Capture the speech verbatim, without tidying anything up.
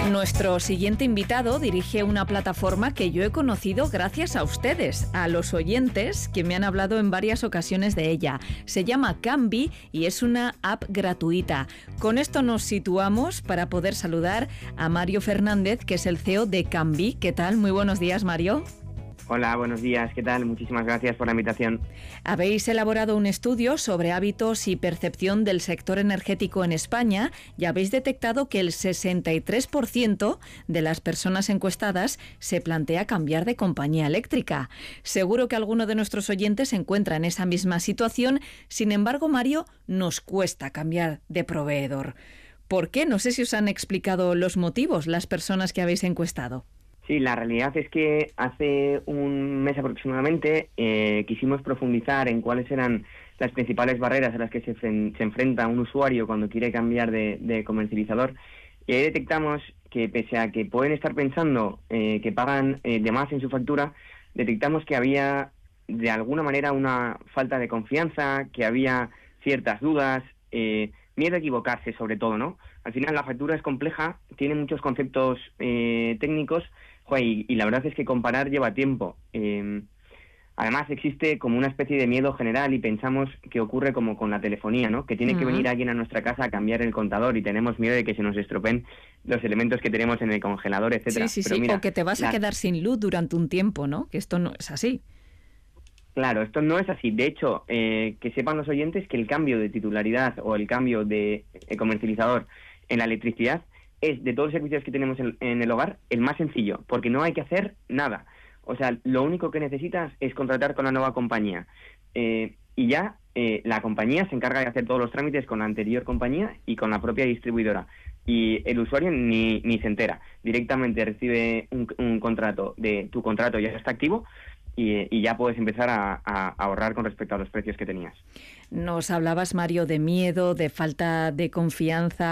Nuestro siguiente invitado dirige una plataforma que yo he conocido gracias a ustedes, a los oyentes que me han hablado en varias ocasiones de ella. Se llama Cambie y es una app gratuita. Con esto nos situamos para poder saludar a Mario Fernández, que es el C E O de Cambie. ¿Qué tal? Muy buenos días, Mario. Hola, buenos días, ¿qué tal? Muchísimas gracias por la invitación. Habéis elaborado un estudio sobre hábitos y percepción del sector energético en España y habéis detectado que el sesenta y tres por ciento de las personas encuestadas se plantea cambiar de compañía eléctrica. Seguro que alguno de nuestros oyentes se encuentra en esa misma situación. Sin embargo, Mario, nos cuesta cambiar de proveedor. ¿Por qué? No sé si os han explicado los motivos las personas que habéis encuestado. Sí, la realidad es que hace un mes aproximadamente eh, quisimos profundizar en cuáles eran las principales barreras a las que se, se enfrenta un usuario cuando quiere cambiar de, de comercializador, y ahí detectamos que pese a que pueden estar pensando eh, que pagan eh, de más en su factura, detectamos que había de alguna manera una falta de confianza, que había ciertas dudas, eh, miedo a equivocarse sobre todo, ¿no? Al final la factura es compleja, tiene muchos conceptos eh, técnicos, y, y la verdad es que comparar lleva tiempo. Eh, además existe como una especie de miedo general y pensamos que ocurre como con la telefonía, ¿no? Que tiene uh-huh. que venir alguien a nuestra casa a cambiar el contador y tenemos miedo de que se nos estropeen los elementos que tenemos en el congelador, etcétera. Sí, sí, Pero sí, mira, o que te vas la... a quedar sin luz durante un tiempo, ¿no? Que esto no es así. Claro, esto no es así. De hecho, eh, que sepan los oyentes que el cambio de titularidad o el cambio de eh, comercializador en la electricidad es, de todos los servicios que tenemos en, en el hogar, el más sencillo, porque no hay que hacer nada. O sea, lo único que necesitas es contratar con la nueva compañía. Eh, y ya eh, la compañía se encarga de hacer todos los trámites con la anterior compañía y con la propia distribuidora. Y el usuario ni, ni se entera. Directamente recibe un, un contrato, de tu contrato ya está activo, Y, y ya puedes empezar a, a ahorrar con respecto a los precios que tenías. Nos hablabas, Mario, de miedo, de falta de confianza.